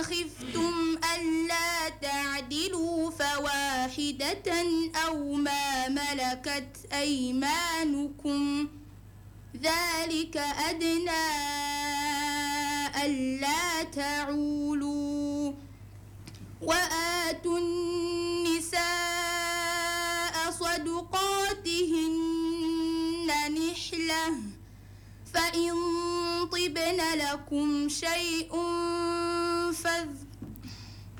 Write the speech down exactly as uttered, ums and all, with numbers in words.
خفتم ألا تعدلوا فواحدة أو ما ملكت أيمانكم ذلك أدنى ألا تعولوا وآتوا النساء صدقاتهن نحلة فإن طبن لكم شيء فاذكروا